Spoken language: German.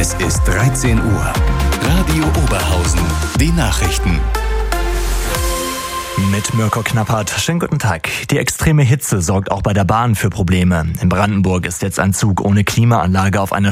Es ist 13 Uhr. Radio Oberhausen. Die Nachrichten. Mit Mirko Knappert. Schönen guten Tag. Die extreme Hitze sorgt auch bei der Bahn für Probleme. In Brandenburg ist jetzt ein Zug ohne Klimaanlage auf einer